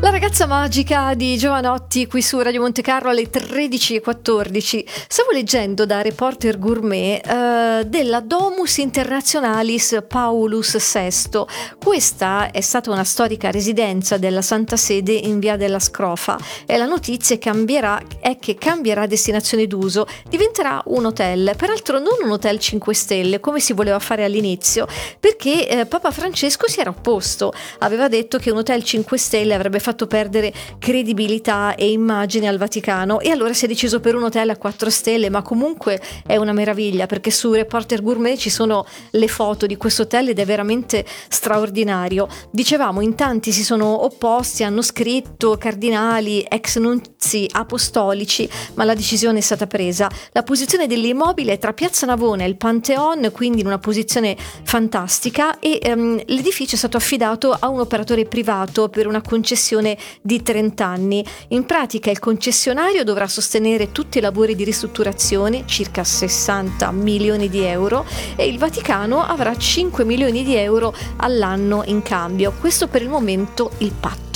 La ragazza magica di Giovanotti qui su Radio Montecarlo alle 13:14. Stavo leggendo da Reporter Gourmet della Domus Internationalis Paulus VI. Questa è stata una storica residenza della Santa Sede in via della Scrofa e la notizia è che cambierà destinazione d'uso, diventerà un hotel, peraltro non un hotel 5 stelle come si voleva fare all'inizio, perché Papa Francesco si era opposto, aveva detto che un hotel 5 stelle avrebbe fatto perdere credibilità e immagine al Vaticano, e allora si è deciso per un hotel a 4 stelle, ma comunque è una meraviglia perché su Reporter Gourmet ci sono le foto di questo hotel ed è veramente straordinario. Dicevamo, in tanti si sono opposti, hanno scritto cardinali, ex nunzi apostolici, ma la decisione è stata presa. La posizione dell'immobile è tra Piazza Navona e il Pantheon, quindi in una posizione fantastica, e l'edificio è stato affidato a un operatore privato per una concessione di 30 anni. In pratica il concessionario dovrà sostenere tutti i lavori di ristrutturazione, circa 60 milioni di euro, e il Vaticano avrà 5 milioni di euro all'anno in cambio. Questo per il momento il patto.